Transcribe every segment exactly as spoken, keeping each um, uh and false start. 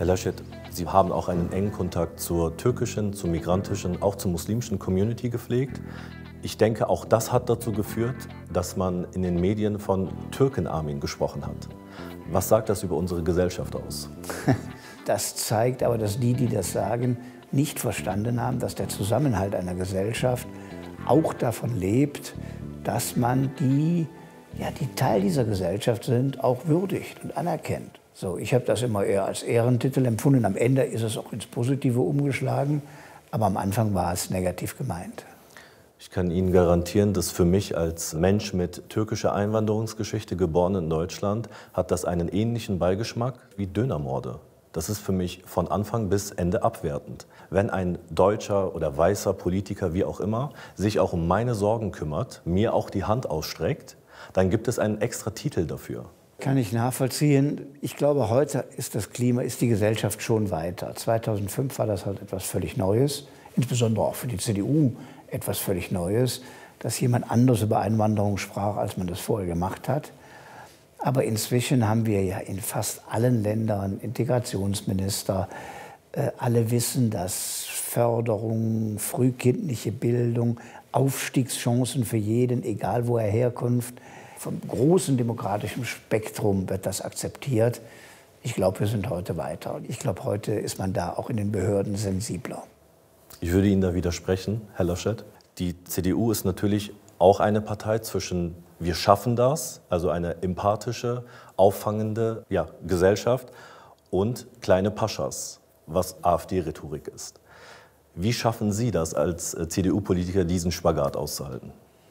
Herr Laschet, Sie haben auch einen engen Kontakt zur türkischen, zur migrantischen, auch zur muslimischen Community gepflegt. Ich denke, auch das hat dazu geführt, dass man in den Medien von Türken-Armin gesprochen hat. Was sagt das über unsere Gesellschaft aus? Das zeigt aber, dass die, die das sagen, nicht verstanden haben, dass der Zusammenhalt einer Gesellschaft auch davon lebt, dass man die, ja, die Teil dieser Gesellschaft sind, auch würdigt und anerkennt. So, ich habe das immer eher als Ehrentitel empfunden. Am Ende ist es auch ins Positive umgeschlagen, aber am Anfang war es negativ gemeint. Ich kann Ihnen garantieren, dass für mich als Mensch mit türkischer Einwanderungsgeschichte geboren in Deutschland hat das einen ähnlichen Beigeschmack wie Dönermorde. Das ist für mich von Anfang bis Ende abwertend. Wenn ein deutscher oder weißer Politiker, wie auch immer, sich auch um meine Sorgen kümmert, mir auch die Hand ausstreckt, dann gibt es einen extra Titel dafür. Kann ich nachvollziehen. Ich glaube, heute ist das Klima, ist die Gesellschaft schon weiter. zweitausendfünf war das halt etwas völlig Neues, insbesondere auch für die C D U etwas völlig Neues, dass jemand anders über Einwanderung sprach, als man das vorher gemacht hat. Aber inzwischen haben wir ja in fast allen Ländern Integrationsminister. Äh, alle wissen, dass Förderung, frühkindliche Bildung, Aufstiegschancen für jeden, egal wo er herkommt, vom großen demokratischen Spektrum wird das akzeptiert. Ich glaube, wir sind heute weiter. Ich glaube, heute ist man da auch in den Behörden sensibler. Ich würde Ihnen da widersprechen, Herr Laschet. Die C D U ist natürlich auch eine Partei zwischen wir schaffen das, also eine empathische, auffangende ja, Gesellschaft, und kleine Paschas, was AfD-Rhetorik ist. Wie schaffen Sie das als C D U-Politiker, diesen Spagat auszuhalten?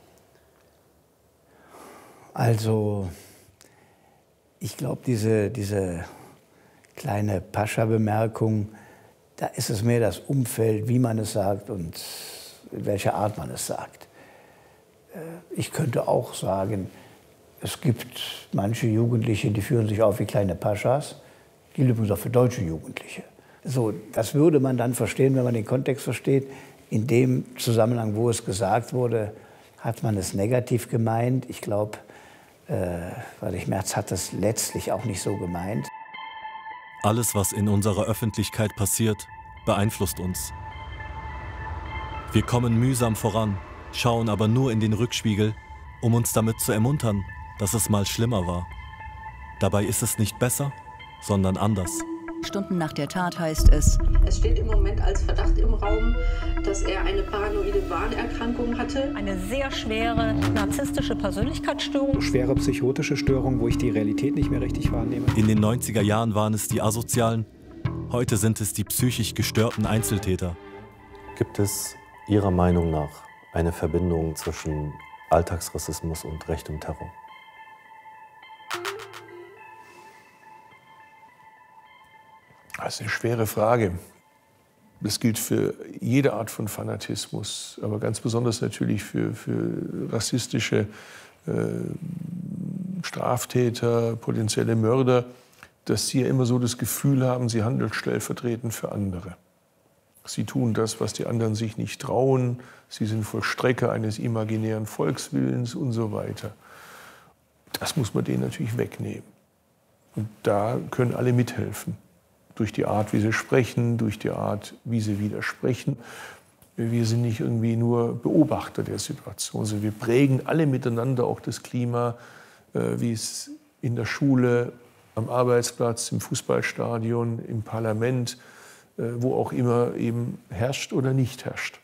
Also, ich glaube, diese, diese kleine Pascha-Bemerkung, da ist es mehr das Umfeld, wie man es sagt und in welcher Art man es sagt. Ich könnte auch sagen, es gibt manche Jugendliche, die führen sich auf wie kleine Paschas, gilt übrigens auch für deutsche Jugendliche. So, das würde man dann verstehen, wenn man den Kontext versteht. In dem Zusammenhang, wo es gesagt wurde, hat man es negativ gemeint. Ich glaube, äh, Friedrich Merz hat es letztlich auch nicht so gemeint. Alles, was in unserer Öffentlichkeit passiert, beeinflusst uns. Wir kommen mühsam voran, schauen aber nur in den Rückspiegel, um uns damit zu ermuntern, dass es mal schlimmer war. Dabei ist es nicht besser, sondern anders. Stunden nach der Tat heißt es: Es steht im Moment als Verdacht im Raum, dass er eine paranoide Wahnerkrankung hatte. Eine sehr schwere narzisstische Persönlichkeitsstörung. Schwere psychotische Störung, wo ich die Realität nicht mehr richtig wahrnehme. In den neunziger Jahren waren es die Asozialen, heute sind es die psychisch gestörten Einzeltäter. Gibt es Ihrer Meinung nach eine Verbindung zwischen Alltagsrassismus und rechtem Terror? Das ist eine schwere Frage. Das gilt für jede Art von Fanatismus, aber ganz besonders natürlich für, für rassistische äh, Straftäter, potenzielle Mörder, dass sie ja immer so das Gefühl haben, sie handeln stellvertretend für andere. Sie tun das, was die anderen sich nicht trauen. Sie sind Vollstrecker eines imaginären Volkswillens und so weiter. Das muss man denen natürlich wegnehmen. Und da können alle mithelfen. Durch die Art, wie sie sprechen, durch die Art, wie sie widersprechen. Wir sind nicht irgendwie nur Beobachter der Situation, sondern wir prägen alle miteinander auch das Klima, wie es in der Schule, am Arbeitsplatz, im Fußballstadion, im Parlament, wo auch immer eben herrscht oder nicht herrscht.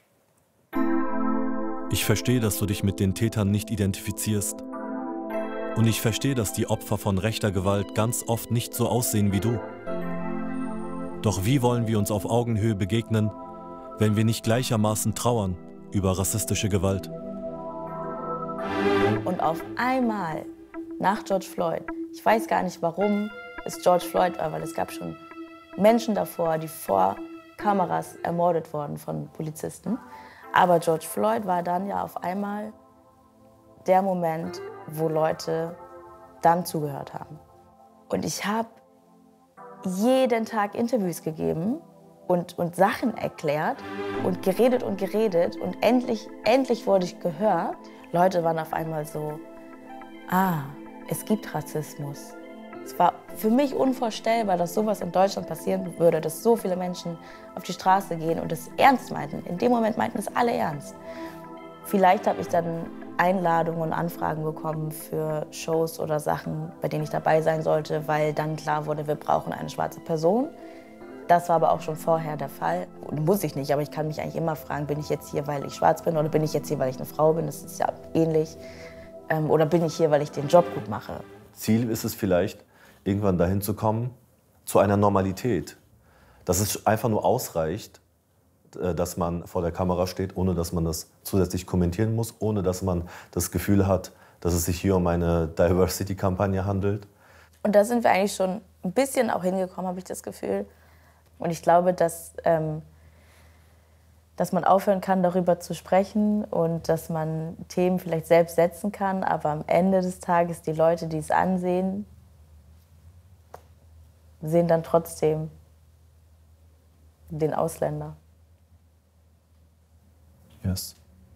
Ich verstehe, dass du dich mit den Tätern nicht identifizierst. Und ich verstehe, dass die Opfer von rechter Gewalt ganz oft nicht so aussehen wie du. Doch wie wollen wir uns auf Augenhöhe begegnen, wenn wir nicht gleichermaßen trauern über rassistische Gewalt? Und auf einmal, nach George Floyd, ich weiß gar nicht, warum es George Floyd war, weil es gab schon Menschen davor, die vor Kameras ermordet wurden von Polizisten. Aber George Floyd war dann ja auf einmal der Moment, wo Leute dann zugehört haben. Und ich habe jeden Tag Interviews gegeben und, und Sachen erklärt und geredet und geredet. Und endlich, endlich wurde ich gehört. Leute waren auf einmal so, ah, es gibt Rassismus. Es war für mich unvorstellbar, dass sowas in Deutschland passieren würde, dass so viele Menschen auf die Straße gehen und es ernst meinten. In dem Moment meinten es alle ernst. Vielleicht habe ich dann Einladungen und Anfragen bekommen für Shows oder Sachen, bei denen ich dabei sein sollte, weil dann klar wurde, wir brauchen eine schwarze Person. Das war aber auch schon vorher der Fall. Und muss ich nicht, aber ich kann mich eigentlich immer fragen, bin ich jetzt hier, weil ich schwarz bin, oder bin ich jetzt hier, weil ich eine Frau bin? Das ist ja ähnlich. Ähm, oder bin ich hier, weil ich den Job gut mache? Ziel ist es vielleicht, irgendwann dahin zu kommen, zu einer Normalität. Dass es einfach nur ausreicht, dass man vor der Kamera steht, ohne dass man das zusätzlich kommentieren muss, ohne dass man das Gefühl hat, dass es sich hier um eine Diversity-Kampagne handelt. Und da sind wir eigentlich schon ein bisschen auch hingekommen, habe ich das Gefühl. Und ich glaube, dass, ähm, dass man aufhören kann, darüber zu sprechen und dass man Themen vielleicht selbst setzen kann, aber am Ende des Tages die Leute, die es ansehen, sehen dann trotzdem den Ausländer. Yes.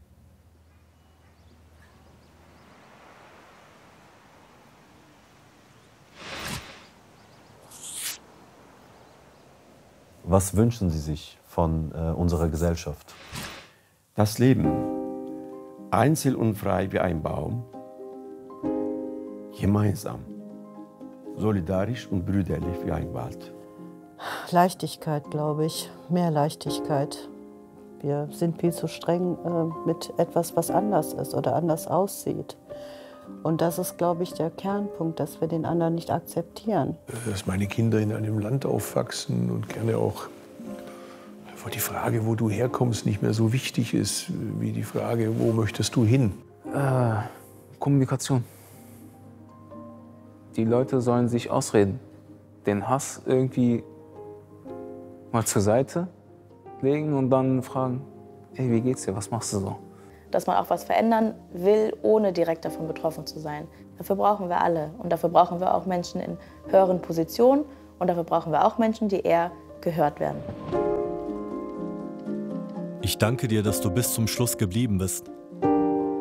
Was wünschen Sie sich von äh, unserer Gesellschaft? Das Leben, einzeln und frei wie ein Baum, gemeinsam, solidarisch und brüderlich wie ein Wald. Leichtigkeit, glaube ich, mehr Leichtigkeit. Wir sind viel zu streng äh, mit etwas, was anders ist oder anders aussieht. Und das ist, glaube ich, der Kernpunkt, dass wir den anderen nicht akzeptieren. Dass meine Kinder in einem Land aufwachsen und gerne auch, wo die Frage, wo du herkommst, nicht mehr so wichtig ist, wie die Frage, wo möchtest du hin? Äh, Kommunikation. Die Leute sollen sich ausreden. Den Hass irgendwie mal zur Seite legen und dann fragen, hey, wie geht's dir, was machst du so? Dass man auch was verändern will, ohne direkt davon betroffen zu sein. Dafür brauchen wir alle. Und dafür brauchen wir auch Menschen in höheren Positionen. Und dafür brauchen wir auch Menschen, die eher gehört werden. Ich danke dir, dass du bis zum Schluss geblieben bist.